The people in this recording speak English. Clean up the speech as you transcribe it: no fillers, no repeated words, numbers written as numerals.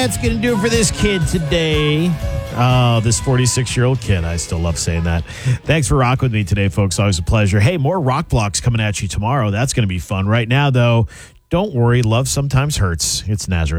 that's going to do it for this kid today. This 46-year-old kid. I still love saying that. Thanks for rocking with me today, folks. Always a pleasure. Hey, more rock blocks coming at you tomorrow. That's going to be fun. Right now, though, don't worry. Love sometimes hurts. It's Nazareth.